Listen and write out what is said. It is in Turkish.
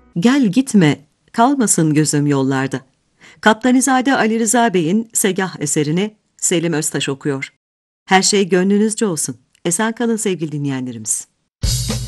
Gel gitme, kalmasın gözüm yollarda. Kaptanizade Ali Rıza Bey'in Segah eserini Selim Öztaş okuyor. Her şey gönlünüzce olsun. Esen kalın sevgili dinleyenlerimiz.